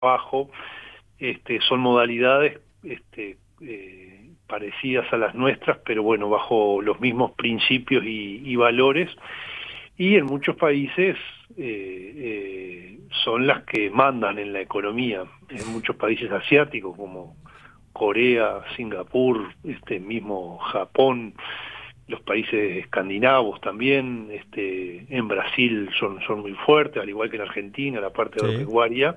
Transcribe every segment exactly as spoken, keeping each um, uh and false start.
trabajo, este, son modalidades este, eh, parecidas a las nuestras, pero bueno, bajo los mismos principios y, y valores, y en muchos países eh, eh, son las que mandan en la economía, en muchos países asiáticos como Corea, Singapur, este mismo Japón, los países escandinavos también, este, en Brasil son, son muy fuertes, al igual que en Argentina, la parte Sí. agropecuaria.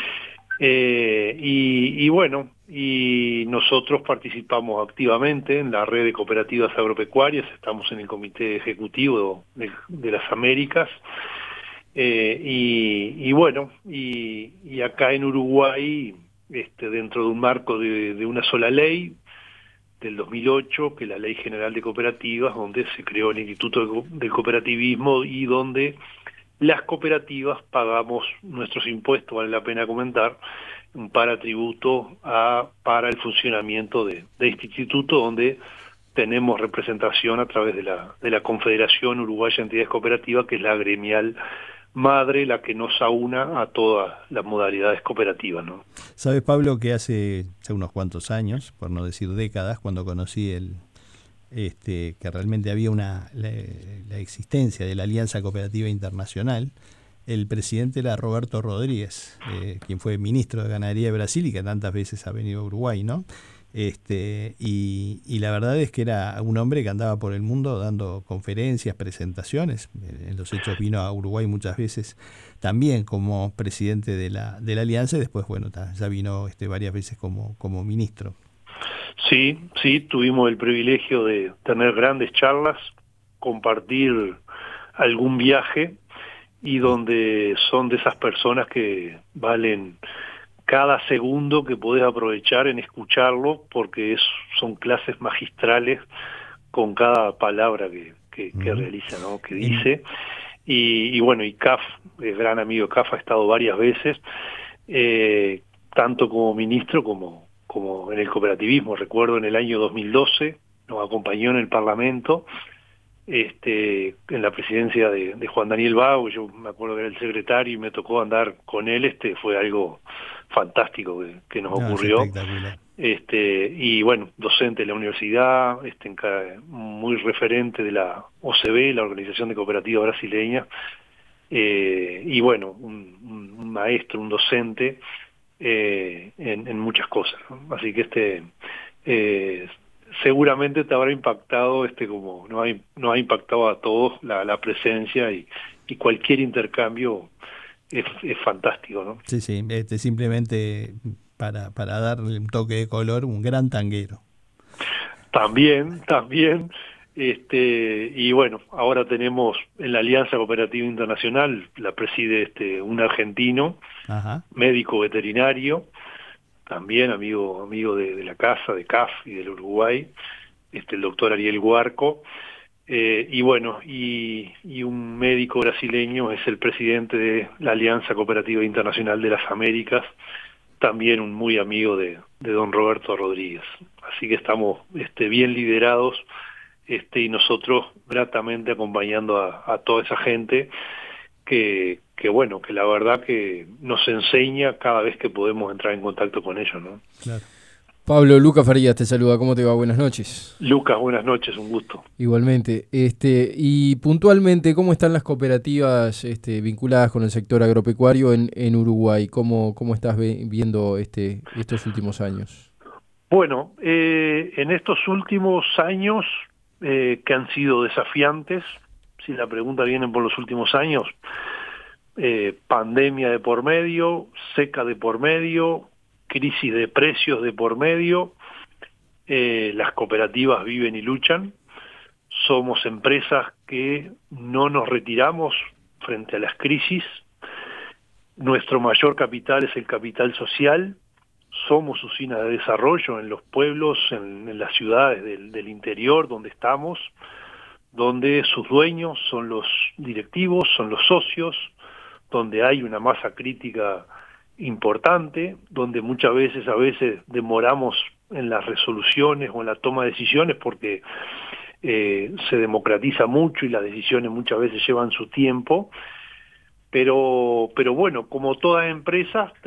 Eh, y, y bueno, y nosotros participamos activamente en la red de cooperativas agropecuarias, estamos en el comité ejecutivo de, de las Américas, eh, y, y bueno, y, y acá en Uruguay, este, dentro de un marco de, de una sola ley, del dos mil ocho, que es la Ley General de Cooperativas, donde se creó el Instituto del Cooperativismo y donde las cooperativas pagamos nuestros impuestos, vale la pena comentar, un paratributo a, para el funcionamiento de, de este instituto, donde tenemos representación a través de la, de la Confederación Uruguaya de Entidades Cooperativas, que es la gremial madre, la que nos aúna a todas las modalidades cooperativas, ¿no? Sabes, Pablo, que hace, hace unos cuantos años, por no decir décadas, cuando conocí el, este, que realmente había una la, la existencia de la Alianza Cooperativa Internacional, el presidente era Roberto Rodríguez, eh, quien fue ministro de Ganadería de Brasil y que tantas veces ha venido a Uruguay, ¿no? Este, y, y la verdad es que era un hombre que andaba por el mundo dando conferencias, presentaciones. En los hechos vino a Uruguay muchas veces también como presidente de la, de la Alianza y después, bueno, ya vino este, varias veces como, como ministro. Sí, sí, tuvimos el privilegio de tener grandes charlas, compartir algún viaje, y Sí. donde son de esas personas que valen cada segundo que podés aprovechar en escucharlo, porque es, son clases magistrales con cada palabra que, que, que Uh-huh. realiza, ¿no? Que En, dice. Y, y bueno, y C A F, el gran amigo C A F, ha estado varias veces, eh, tanto como ministro como, como en el cooperativismo. Recuerdo en el año dos mil doce, nos acompañó en el Parlamento, este, en la presidencia de, de Juan Daniel Bago. Yo me acuerdo que era el secretario y me tocó andar con él. Este fue algo fantástico que, que nos no, es ocurrió. espectacular. Este, y bueno, docente de la universidad, este, muy referente de la O C B, la Organización de Cooperativas Brasileña, eh, y bueno, un, un, un maestro, un docente eh, en, en muchas cosas, ¿no? Así que este eh, seguramente te habrá impactado, este como nos ha, nos ha impactado a todos la, la presencia, y, y cualquier intercambio es, es fantástico, ¿no? Sí, sí, este, simplemente para, para darle un toque de color, un gran tanguero. También, también, este, y bueno, ahora tenemos en la Alianza Cooperativa Internacional, la preside este un argentino, Ajá. médico veterinario, también amigo, amigo de, de la casa, de C A F y del Uruguay, este, el doctor Ariel Guarco, eh, y bueno, y, y un médico brasileño es el presidente de la Alianza Cooperativa Internacional de las Américas, también un muy amigo de, de don Roberto Rodríguez. Así que estamos este, bien liderados, este, y nosotros gratamente acompañando a, a toda esa gente que, que, bueno, que la verdad que nos enseña cada vez que podemos entrar en contacto con ellos, ¿no? Claro. Pablo, Lucas Farías te saluda, ¿cómo te va? Buenas noches. Lucas, buenas noches, un gusto. Igualmente, este, y puntualmente, ¿cómo están las cooperativas este, vinculadas con el sector agropecuario en, en Uruguay? ¿Cómo, cómo estás ve- viendo este, estos últimos años? Bueno, eh, en estos últimos años eh, que han sido desafiantes, si la pregunta viene por los últimos años, eh, pandemia de por medio, seca de por medio, crisis de precios de por medio, eh, las cooperativas viven y luchan, somos empresas que no nos retiramos frente a las crisis, nuestro mayor capital es el capital social, somos usinas de desarrollo en los pueblos, en, en las ciudades del, del interior donde estamos, donde sus dueños son los directivos, son los socios, donde hay una masa crítica importante, donde muchas veces a veces demoramos en las resoluciones o en la toma de decisiones porque eh, se democratiza mucho y las decisiones muchas veces llevan su tiempo, pero pero bueno, como todas empresas